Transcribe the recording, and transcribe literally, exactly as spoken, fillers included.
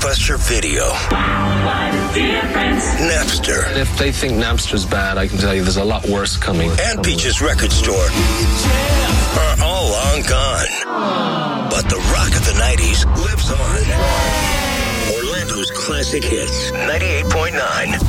Blockbuster Video. Napster. And if they think Napster's bad, I can tell you there's a lot worse coming. And Peach's Record Store are all long gone. But the rock of the nineties lives on. Orlando's classic hits, ninety-eight point nine.